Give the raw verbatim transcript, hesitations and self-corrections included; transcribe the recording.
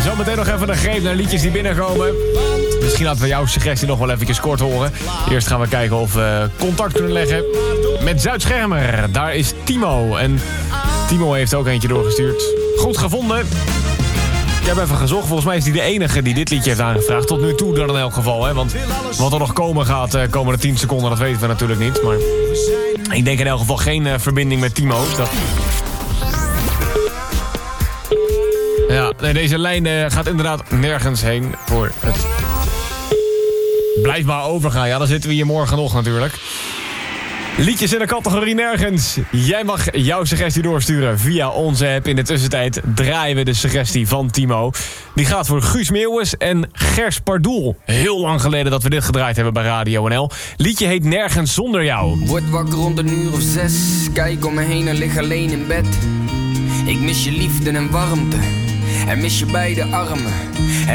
Zometeen nog even een greep naar liedjes die binnenkomen. Misschien laten we jouw suggestie nog wel even kort horen. Eerst gaan we kijken of we contact kunnen leggen met Zuid-Schermer. Daar is Timo. En Timo heeft ook eentje doorgestuurd. Goed gevonden. Ik heb even gezocht. Volgens mij is hij de enige die dit liedje heeft aangevraagd. Tot nu toe dan in elk geval. Hè? Want wat er nog komen gaat de komende tien seconden, dat weten we natuurlijk niet. Maar ik denk in elk geval geen uh, verbinding met Timo. Dat... Ja, nee, deze lijn uh, gaat inderdaad nergens heen voor het... Blijf maar overgaan. Ja, dan zitten we hier morgen nog natuurlijk. Liedjes in de categorie nergens. Jij mag jouw suggestie doorsturen via onze app. In de tussentijd draaien we de suggestie van Timo. Die gaat voor Guus Meeuwis en Gers Pardoel. Heel lang geleden dat we dit gedraaid hebben bij Radio N L. Liedje heet Nergens Zonder Jou. Word wakker rond een uur of zes. Kijk om me heen en lig alleen in bed. Ik mis je liefde en warmte. En mis je beide armen.